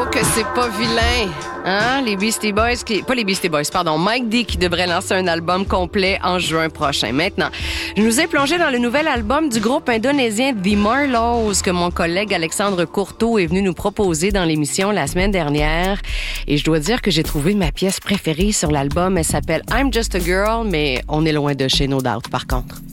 que c'est pas vilain. Hein? Les Beastie Boys pas les Beastie Boys, pardon. Mike D qui devrait lancer un album complet en juin prochain. Maintenant, je nous ai plongé dans le nouvel album du groupe indonésien The Marlows que mon collègue Alexandre Courteau est venu nous proposer dans l'émission la semaine dernière. Et je dois dire que j'ai trouvé ma pièce préférée sur l'album. Elle s'appelle I'm Just a Girl, mais on est loin de chez No Doubt par contre.